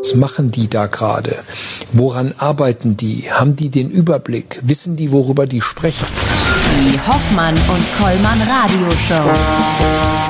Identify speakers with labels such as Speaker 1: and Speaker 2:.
Speaker 1: Was machen die da gerade? Woran arbeiten die? Haben die den Überblick? Wissen die, worüber die sprechen?
Speaker 2: Die Hoffmann und Kollmann Radioshow.